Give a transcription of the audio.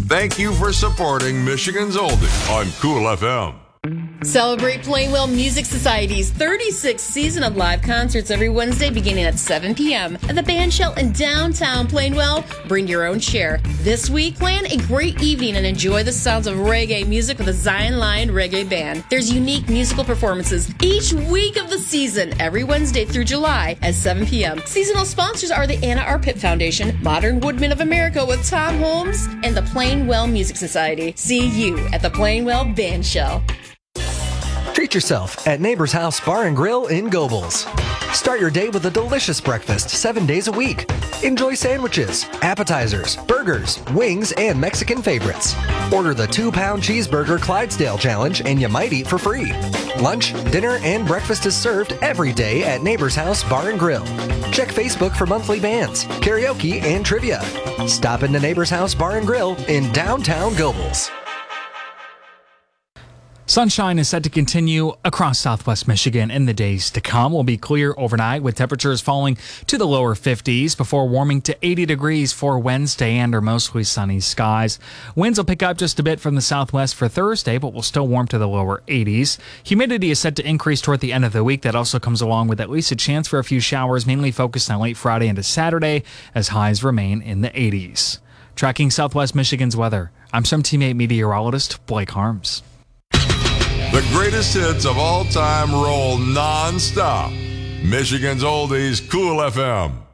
Thank you for supporting Michigan's Oldie on Cool FM. Celebrate Plainwell Music Society's 36th season of live concerts every Wednesday beginning at 7 p.m. at the Bandshell in downtown Plainwell. Bring your own chair. This week, plan a great evening and enjoy the sounds of reggae music with the Zion Lion Reggae Band. There's unique musical performances each week of the season, every Wednesday through July at 7 p.m. Seasonal sponsors are the Anna R. Pitt Foundation, Modern Woodmen of America with Tom Holmes, and the Plainwell Music Society. See you at the Plainwell Bandshell. Treat yourself at Neighbor's House Bar and Grill in Gobles. Start your day with a delicious breakfast 7 days a week. Enjoy sandwiches, appetizers, burgers, wings, and Mexican favorites. Order the 2-pound cheeseburger Clydesdale Challenge and you might eat for free. Lunch, dinner, and breakfast is served every day at Neighbor's House Bar and Grill. Check Facebook for monthly bands, karaoke, and trivia. Stop into Neighbor's House Bar and Grill in downtown Gobles. Sunshine is set to continue across southwest Michigan in the days to come. Will be clear overnight with temperatures falling to the lower 50s before warming to 80 degrees for Wednesday under mostly sunny skies. Winds will pick up just a bit from the southwest for Thursday, but will still warm to the lower 80s. Humidity is set to increase toward the end of the week. That also comes along with at least a chance for a few showers, mainly focused on late Friday into Saturday, as highs remain in the 80s. Tracking southwest Michigan's weather, I'm some teammate meteorologist Blake Harms. The greatest hits of all time roll non-stop. Michigan's Oldies, Cool FM.